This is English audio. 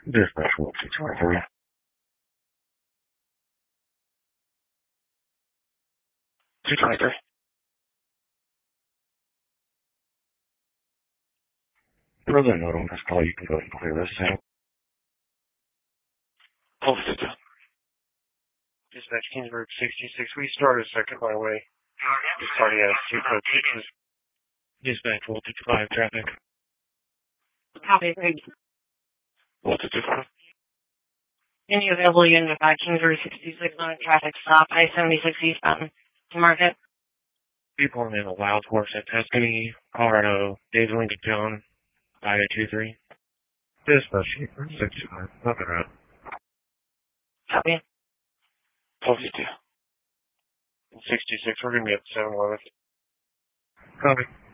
Dispatch 1623. Further note on this call, you can go ahead and clear this out. Dispatch Kingsburg 66. We started second by way. Sorry, yeah, 246. Dispatch 165 traffic. Copy, Greg. What's it different? Any available unit by Kingsbury 66 on a traffic stop, I-76 eastbound to Market. People in the Wild Horse at Tuscany, Colorado, David Lincoln Town, I-23. Dispatch 65. Nothing out. Copy. 62. 66, we're going to be at 7-Eleven. Copy.